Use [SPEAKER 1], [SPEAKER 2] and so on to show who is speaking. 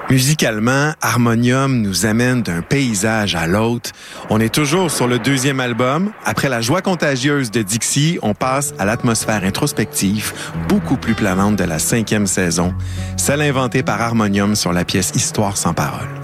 [SPEAKER 1] Musicalement, Harmonium nous amène d'un paysage à l'autre. On est toujours sur le deuxième album. Après la joie contagieuse de Dixie, on passe à l'atmosphère introspective, beaucoup plus planante de la 5e saison, celle inventée par Harmonium sur la pièce Histoire sans parole.